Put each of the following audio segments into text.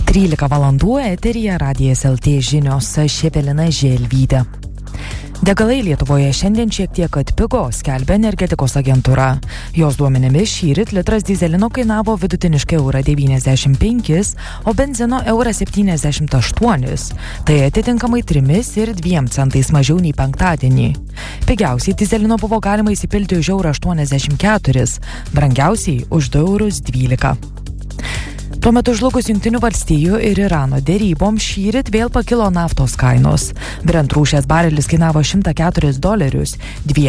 13 valandų eteryje Radijas LT žinios, aš Evelina Želvytė. Degalai Lietuvoje šiandien šiek tiek atpigo, skelbia energetikos agentūra. Jos duomenimis šįryt litras dyzelino kainavo vidutiniškai €95, o benzino €78. Tai atitinkamai 3 ir 2 centais mažiau nei penktadienį. Pigiausiai dyzelino buvo galima įsipilti už €84, brangiausiai už €2,12. Tuo metu žlugus Jungtinių valstijų ir Irano deryboms šįryt vėl pakilo naftos kainos. Brent rūšės barelis kainavo $104,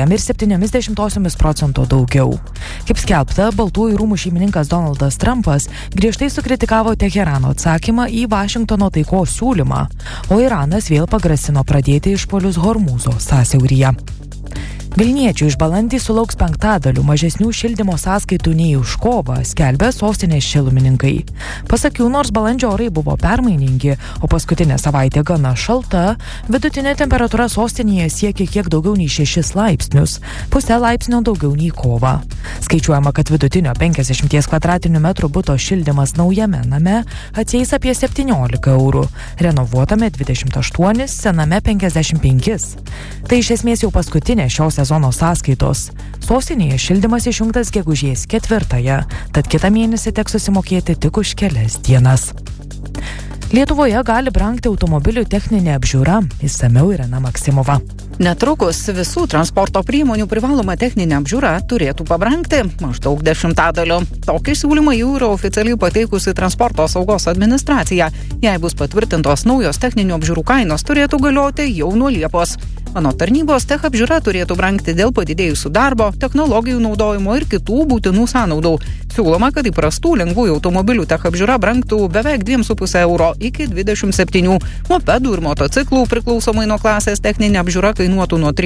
2,7% daugiau. Kaip skelbta, Baltųjų rūmų šeimininkas Donaldas Trumpas griežtai sukritikavo Teherano atsakymą į Vašingtono taikos siūlymą, o Iranas vėl pagrasino pradėti išpuolius Hormūzo sąsiauryje. Vilniečių iš balandį sulauks penktadalių mažesnių šildymo sąskaitų nei už kovą, skelbia sostinės šilumininkai. Pasak jų, nors balandžio orai buvo permainingi, o paskutinė savaitė gana šalta, vidutinė temperatūra sostinėje siekia kiek daugiau nei 6 laipsnius, pusę laipsnio daugiau nei kovą. Skaičiuojama, kad vidutinio 50 kvadratinių metrų buto šildymas naujame name atsieis apie €17, renovuotame 28, sename 55. Tai iš esmės jau paskutinė šios sezono sąskaitos. Sostinėje šildymas išjungtas gegužės 4, tad kitą mėnesį teks susimokėti tik už kelias dienas. Lietuvoje gali brangti automobilių techninė apžiūra, išsamiau Irena Maksimova. Netrukus visų transporto priemonių privaloma techninė apžiūra turėtų pabrangti maždaug 10%. Tokį siūlymą jau yra oficialiai pateikusi Transporto saugos administracija. Jei bus patvirtintos naujos techninių apžiūrų kainos, turėtų galioti jau nuo Liepos. Anot tarnybos, tech apžiūra turėtų brangti dėl padidėjusių darbo, technologijų naudojimo ir kitų būtinų sąnaudų. Siūloma, kad įprastų lengvųjų automobilių tech apžiūra brangtų beveik €2,5 iki 27. Mopedų ir motociklų priklausomai nuo klasės techninė apžiūra kainuotų nuo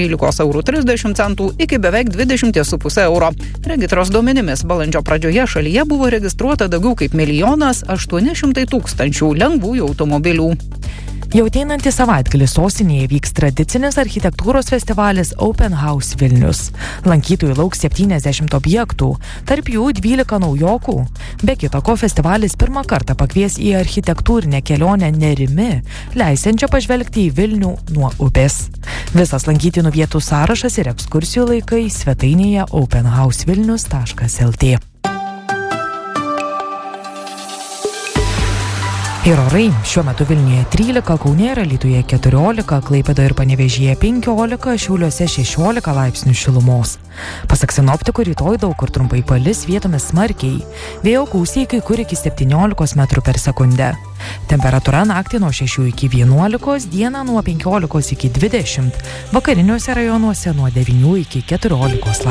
€13,30 iki beveik €20,5. Regitros duomenimis balandžio pradžioje šalyje buvo registruota daugiau kaip 1 800 000 lengvųjų automobilių. Jau ateinantį savaitgalį sostinėje vyks tradicinis architektūros festivalis Open House Vilnius. Lankytojų lauks 70 objektų, tarp jų 12 naujokų. Be kita ko, festivalis pirmą kartą pakvies į architektūrinę kelionę Nerimi, leisiančią pažvelgti į Vilnių nuo upės. Visas lankytinų vietų sąrašas ir ekskursijų laikai svetainėje openhousevilnius.lt. Ir orai šiuo metu Vilniuje 13, Kaune ir Alytuje 14, Klaipėdoje ir Panevėžyje 15, Šiauliuose 16 laipsnių šilumos. Pasak sinoptikų, rytoj daug kur trumpai palis, vietomis smarkiai. Vėjo gūsiai kai kur iki 17 metrų per sekundę. Temperatūra naktį nuo 6 iki 11, dieną nuo 15 iki 20, vakariniuose rajonuose nuo 9 iki 14 laipsnių.